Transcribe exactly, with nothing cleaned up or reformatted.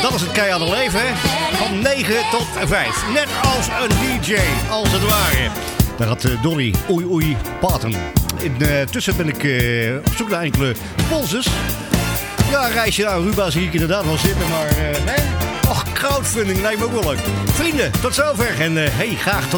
Dat is het keiharde leven, hè? Van negen tot vijf. Net als een D J, als het ware. Daar had uh, Dolly Oei Oei Paten. Intussen uh, ben ik uh, op zoek naar enkele sponsors. Ja, een reisje naar Aruba zie ik inderdaad wel zitten, maar... Uh, nee? Och, crowdfunding lijkt me ook wel leuk. Vrienden, tot zover. En uh, hey, graag tot